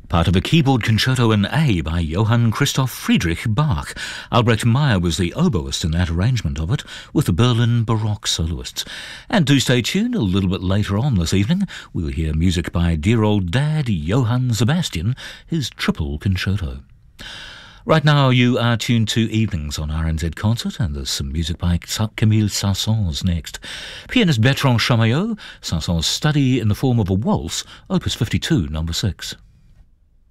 Part of a keyboard concerto in A by Johann Christoph Friedrich Bach. Albrecht Meyer was the oboist in that arrangement of it, with the Berlin Baroque soloists. And do stay tuned, a little bit later on this evening, we'll hear music by dear old dad Johann Sebastian, his triple concerto. Right now you are tuned to Evenings on RNZ Concert, and there's some music by Camille Saint-Saëns next. Pianist Bertrand Chamayeux, Saint-Saëns' study in the form of a waltz, opus 52, number 6.